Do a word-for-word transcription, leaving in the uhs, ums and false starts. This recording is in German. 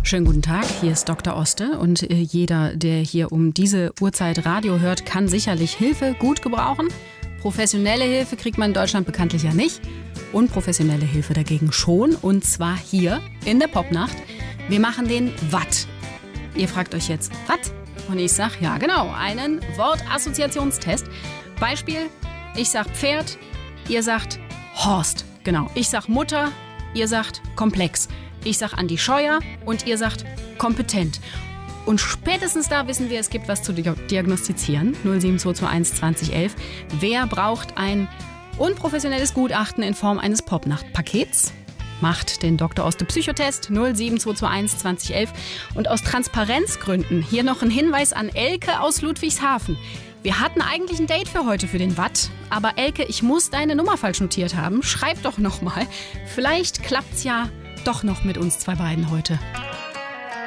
Schönen guten Tag, hier ist Doktor Oste und äh, jeder, der hier um diese Uhrzeit Radio hört, kann sicherlich Hilfe gut gebrauchen. Professionelle Hilfe kriegt man in Deutschland bekanntlich ja nicht. Unprofessionelle Hilfe dagegen schon, und zwar hier in der Popnacht. Wir machen den Watt. Ihr fragt euch jetzt, was? Und ich sag, ja genau, einen Wortassoziationstest. Beispiel, ich sag Pferd, ihr sagt Horst. Genau, ich sag Mutter, ihr sagt komplex. Ich sag Andi Scheuer und ihr sagt kompetent. Und spätestens da wissen wir, es gibt was zu diagnostizieren. null sieben zwei zwei eins zwanzig elf. Wer braucht ein unprofessionelles Gutachten in Form eines Popnacht-Pakets? Macht den Doktor Oste Psychotest null sieben zwei zwei eins zwanzig elf. Und aus Transparenzgründen hier noch ein Hinweis an Elke aus Ludwigshafen. Wir hatten eigentlich ein Date für heute für den Watt, aber Elke, ich muss deine Nummer falsch notiert haben. Schreib doch noch mal. Vielleicht klappt's ja doch noch mit uns zwei beiden heute.